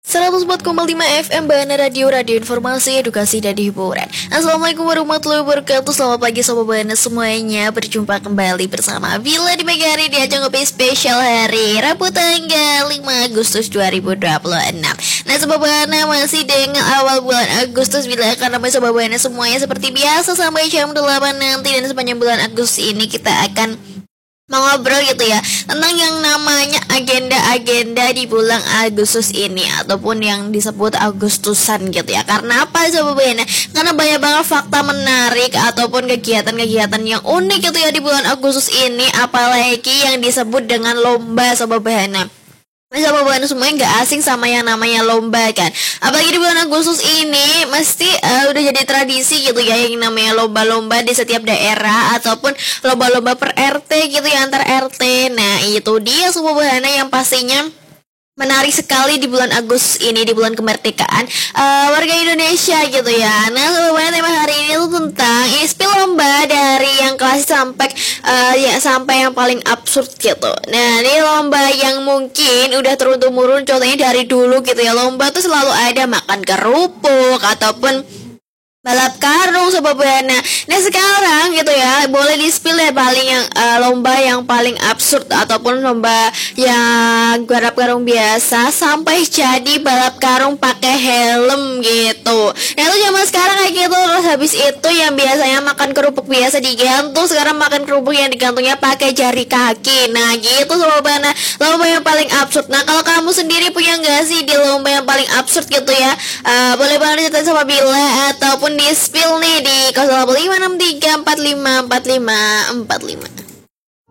104,5 FM Bahana Radio Informasi, Edukasi, dan Hiburan. Assalamualaikum warahmatullahi wabarakatuh. Selamat pagi Sobat Bahana semuanya. Berjumpa kembali bersama Bila di pagi hari di ajang ngopi spesial hari Rabu tanggal 5 Agustus 2026. Nah Sobat Bahana, masih dengan awal bulan Agustus. Bila akan ramai Sobat Bahana semuanya seperti biasa sampai jam 8 nanti. Dan sepanjang bulan Agustus ini kita akan mengobrol gitu ya tentang yang namanya agenda-agenda di bulan Agustus ini ataupun yang disebut Agustusan gitu ya. Karena apa Sobat Bahana? Karena banyak banget fakta menarik ataupun kegiatan-kegiatan yang unik gitu ya di bulan Agustus ini, apalagi yang disebut dengan lomba Sobat Bahana. Sobat Bahana semuanya gak asing sama yang namanya lomba kan. Apalagi di bulan Agustus ini mesti udah jadi tradisi gitu ya yang namanya lomba-lomba di setiap daerah ataupun lomba-lomba per RT gitu ya, antar RT. Nah itu dia Sobat Bahana yang pastinya menarik sekali di bulan Agustus ini, di bulan kemerdekaan warga Indonesia gitu ya. Nah Sobat Bahana, tema hari ini tuh tentang spill lomba dari yang klasik sampai sampai yang paling absurd gitu. Nah ini lomba yang mungkin udah turun-temurun, contohnya dari dulu gitu ya. Lomba tuh selalu ada makan kerupuk ataupun balap karung Sobat Bahana. Nah sekarang gitu ya boleh di-spill ya paling yang lomba yang paling absurd ataupun lomba yang balap karung biasa sampai jadi balap karung pakai helm gitu. Nah itu zaman sekarang kayak gitu. Terus habis itu yang biasanya makan kerupuk biasa digantung, sekarang makan kerupuk yang digantungnya pakai jari kaki. Nah gitu Sobat Bahana, lomba yang paling absurd. Nah kalau kamu sendiri punya nggak sih di lomba yang paling absurd gitu ya? Boleh banget cerita sama Bila ataupun di spill nih di 085634545545.